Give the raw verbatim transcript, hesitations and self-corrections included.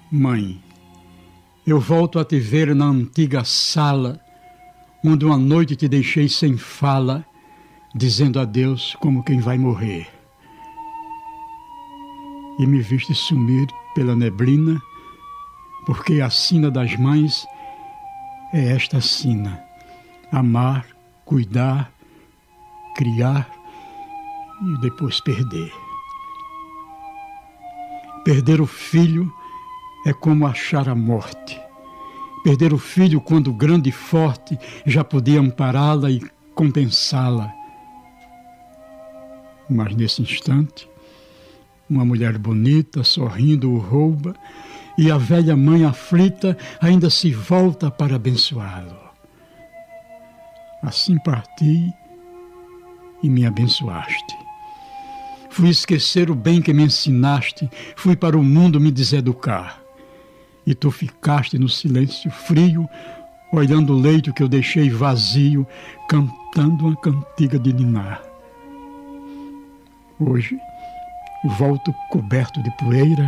Mãe, eu volto a te ver na antiga sala, onde uma noite te deixei sem fala, dizendo adeus como quem vai morrer. E me viste sumir pela neblina, porque a sina das mães é esta sina: amar, cuidar, criar e depois perder. Perder o filho é como achar a morte. Perder o filho quando grande e forte já podia ampará-la e compensá-la. Mas nesse instante, uma mulher bonita sorrindo o rouba e a velha mãe aflita ainda se volta para abençoá-lo. Assim parti e me abençoaste. Fui esquecer o bem que me ensinaste, fui para o mundo me deseducar. E tu ficaste no silêncio frio, olhando o leito que eu deixei vazio, cantando uma cantiga de ninar. Hoje volto coberto de poeira,